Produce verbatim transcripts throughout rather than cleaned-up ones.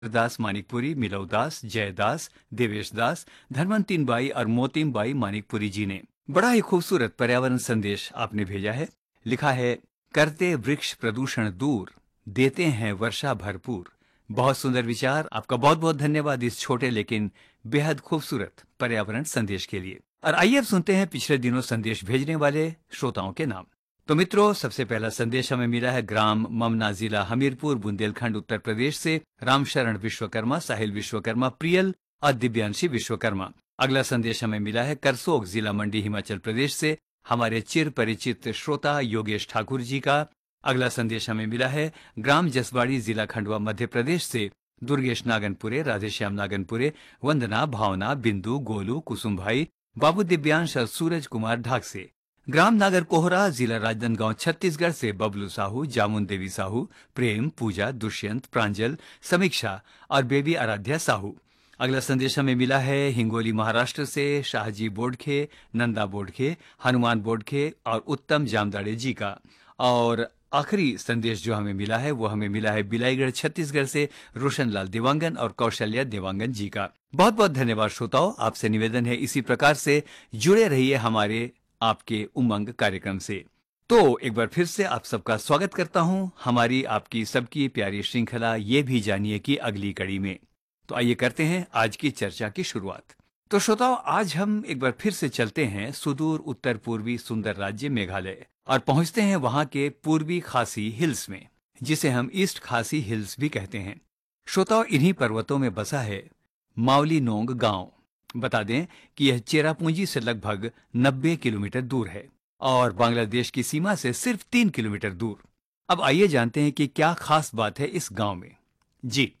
दास मानिकपुरी, मिलव दास, जयदास, देवेश दास, धनवंतीन by और मोतीम by Manikpuri जी ने बड़ा ही खूबसूरत पर्यावरण संदेश आपने भेजा है। लिखा है, करते वृक्ष प्रदूषण दूर, देते हैं वर्षा भरपूर। बहुत सुंदर विचार। आपका बहुत बहुत धन्यवाद इस छोटे लेकिन बेहद खूबसूरत पर्यावरण संदेश के लिए। और आइए अब सुनते हैं पिछले दिनों संदेश भेजने वाले श्रोताओं के नाम। तो मित्रों, सबसे पहला संदेश हमें मिला है ग्राम ममना, जिला हमीरपुर, बुंदेलखंड, उत्तर प्रदेश से रामशरण विश्वकर्मा, साहिल विश्वकर्मा, प्रियल और दिव्यांशी विश्वकर्मा। अगला संदेश हमें मिला है करसोग, जिला मंडी, हिमाचल प्रदेश से हमारे चिर परिचित श्रोता योगेश ठाकुर जी का। अगला संदेश हमें मिला है ग्राम जसवाड़ी, जिला खंडवा, मध्य प्रदेश से दुर्गेश नागनपुरे, राधेश्याम नागनपुरे, वंदना, भावना, बिंदु, गोलू, कुसुम भाई, बाबू दिव्यांश और सूरज कुमार ढाक से। ग्राम नागर कोहरा, जिला राजनांदगांव, छत्तीसगढ़ से बबलू साहू, जामुन देवी साहू, प्रेम, पूजा, दुष्यंत, प्रांजल, समीक्षा और बेबी आराध्या साहू। अगला संदेश हमें मिला है हिंगोली, महाराष्ट्र से शाहजी बोडखे, नंदा बोडखे, हनुमान बोडखे और उत्तम जामदाड़े जी का। और आखिरी संदेश जो हमें मिला है वो हमें मिला है बिलाईगढ़, छत्तीसगढ़ से रोशनलाल देवांगन और कौशल्या देवांगन जी का। बहुत बहुत धन्यवाद श्रोताओं। आपसे निवेदन है इसी प्रकार से जुड़े रहिए हमारे आपके उमंग कार्यक्रम से। तो एक बार फिर से आप सबका स्वागत करता हूं हमारी आपकी सबकी प्यारी श्रृंखला ये भी जानिए की अगली कड़ी में। तो आइए करते हैं आज की चर्चा की शुरुआत। तो श्रोताओं, आज हम एक बार फिर से चलते हैं सुदूर उत्तर पूर्वी सुंदर राज्य मेघालय और पहुंचते हैं वहां के पूर्वी खासी हिल्स में, जिसे हम ईस्ट खासी हिल्स भी कहते हैं। श्रोताओं, इन्हीं पर्वतों में बसा है मावली नोंग गांव। बता दें कि यह चेरापूंजी से लगभग नब्बे किलोमीटर दूर है और बांग्लादेश की सीमा से सिर्फ तीन किलोमीटर दूर। अब आइए जानते हैं कि क्या खास बात है इस गांव में। जी,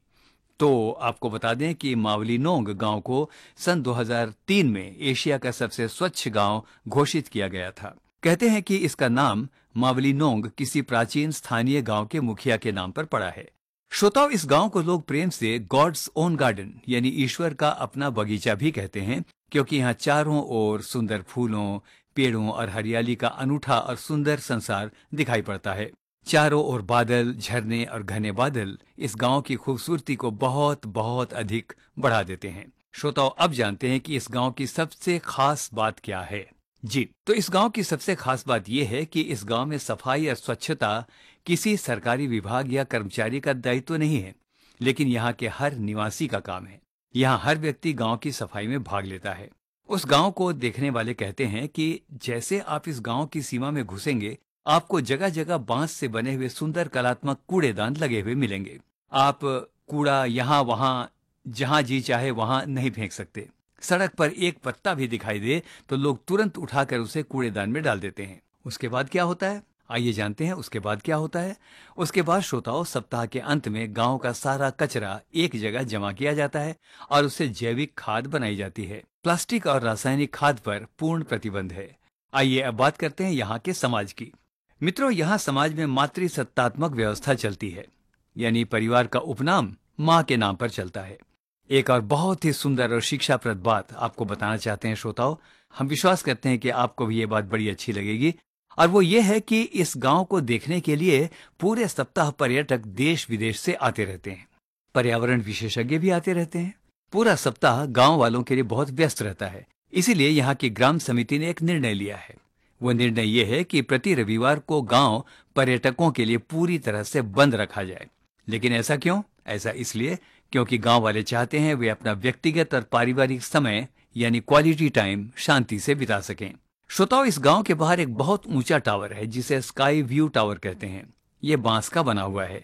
तो आपको बता दें कि मावली नोंग गांव को सन दो हज़ार तीन में एशिया का सबसे स्वच्छ गांव घोषित किया गया था। कहते हैं कि इसका नाम मावली नोंग किसी प्राचीन स्थानीय गांव के मुखिया के नाम पर पड़ा है। श्रोताओं, इस गांव को लोग प्रेम से गॉड्स ओन गार्डन यानी ईश्वर का अपना बगीचा भी कहते हैं, क्योंकि यहाँ चारों ओर सुंदर फूलों, पेड़ों और हरियाली का अनूठा और सुंदर संसार दिखाई पड़ता है। चारों ओर बादल, झरने और घने बादल इस गांव की खूबसूरती को बहुत बहुत अधिक बढ़ा देते हैं। श्रोताओं, अब जानते हैं कि इस गांव की सबसे खास बात क्या है। जी, तो इस गांव की सबसे खास बात यह है कि इस गांव में सफाई और स्वच्छता किसी सरकारी विभाग या कर्मचारी का दायित्व नहीं है, लेकिन यहाँ के हर निवासी का काम है। यहाँ हर व्यक्ति गांव की सफाई में भाग लेता है। उस गांव को देखने वाले कहते हैं कि जैसे आप इस गांव की सीमा में घुसेंगे, आपको जगह जगह बांस से बने हुए सुंदर कलात्मक कूड़ेदान लगे हुए मिलेंगे। आप कूड़ा यहाँ वहां जहां जी चाहे वहां नहीं फेंक सकते। सड़क पर एक पत्ता भी दिखाई दे तो लोग तुरंत उठाकर उसे कूड़ेदान में डाल देते हैं। उसके बाद क्या होता है, आइए जानते हैं उसके बाद क्या होता है। उसके बाद श्रोताओं, सप्ताह के अंत में गांव का सारा कचरा एक जगह जमा किया जाता है और उससे जैविक खाद बनाई जाती है। प्लास्टिक और रासायनिक खाद पर पूर्ण प्रतिबंध है। आइए अब बात करते हैं यहाँ के समाज की। मित्रों, यहाँ समाज में मातृसत्तात्मक व्यवस्था चलती है, यानी परिवार का उपनाम माँ के नाम पर चलता है। एक और बहुत ही सुंदर और शिक्षाप्रद बात आपको बताना चाहते हैं श्रोताओं। हम विश्वास करते हैं कि आपको भी ये बात बड़ी अच्छी लगेगी, और वो ये है कि इस गांव को देखने के लिए पूरे सप्ताह पर्यटक देश विदेश से आते रहते हैं। पर्यावरण विशेषज्ञ भी आते रहते हैं। पूरा सप्ताह गांव वालों के लिए बहुत व्यस्त रहता है। इसीलिए यहाँ की ग्राम समिति ने एक निर्णय लिया है। वो निर्णय ये है कि प्रति रविवार को गांव पर्यटकों के लिए पूरी तरह से बंद रखा जाए। लेकिन ऐसा क्यों? ऐसा इसलिए क्योंकि गांव वाले चाहते हैं वे अपना व्यक्तिगत और पारिवारिक समय यानी क्वालिटी टाइम शांति से बिता सकें। श्रोताओं, इस गांव के बाहर एक बहुत ऊंचा टावर है जिसे स्काई व्यू टावर कहते हैं। ये बांस का बना हुआ है।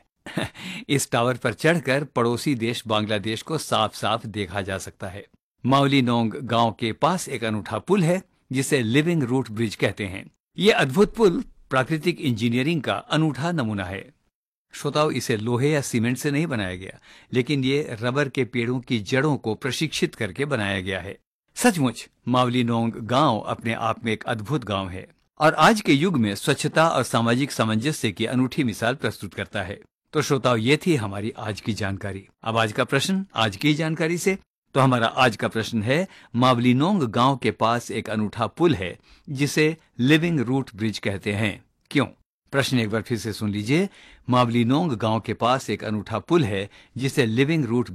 इस टावर पर चढ़कर पड़ोसी देश बांग्लादेश को साफ साफ देखा जा सकता है। मावली नोंग गांव के पास एक अनूठा पुल है जिसे लिविंग रूट ब्रिज कहते हैं। ये अद्भुत पुल प्राकृतिक इंजीनियरिंग का अनूठा नमूना है। श्रोताओं, इसे लोहे या सीमेंट से नहीं बनाया गया, लेकिन ये रबर के पेड़ों की जड़ों को प्रशिक्षित करके बनाया गया है। सचमुच मावली नोंग गांव अपने आप में एक अद्भुत गांव है और आज के युग में स्वच्छता और सामाजिक सामंजस्य की अनूठी मिसाल प्रस्तुत करता है। तो श्रोताओं, ये थी हमारी आज की जानकारी। अब आज का प्रश्न आज की जानकारी से। तो हमारा आज का प्रश्न है, मावली नोंग गांव के पास एक अनूठा पुल है जिसे लिविंग रूट ब्रिज कहते हैं, क्यों? प्रश्न एक बार फिर से सुन लीजिए। मावलीनोंग गांव के पास एक अनूठा पुल है जिसे लिविंग रूट